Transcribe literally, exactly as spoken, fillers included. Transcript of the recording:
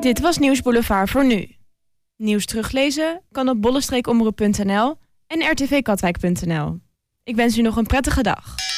Dit was Nieuws Boulevard voor nu. Nieuws teruglezen kan op bollestreekomroep punt n l en r t v katwijk punt n l. Ik wens u nog een prettige dag.